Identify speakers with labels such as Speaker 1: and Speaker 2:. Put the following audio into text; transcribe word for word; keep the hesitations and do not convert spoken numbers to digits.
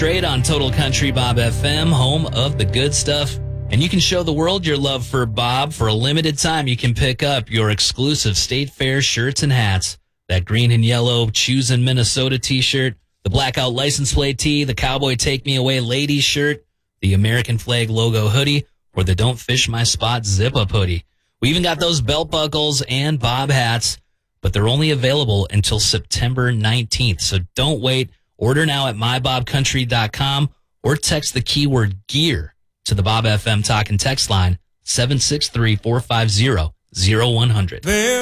Speaker 1: Straight on Total Country Bob F M, home of the good stuff. And you can show the world your love for Bob. For a limited time, you can pick up your exclusive State Fair shirts and hats. That green and yellow Choosing Minnesota t-shirt, the blackout license plate tee, the Cowboy Take Me Away ladies shirt, the American flag logo hoodie, or the Don't Fish My Spot zip-up hoodie. We even got those belt buckles and Bob hats, but they're only available until September nineteenth. So don't wait. Order now at my bob country dot com or text the keyword gear to the Bob F M talk and text line seven six three, four five zero, zero one zero zero.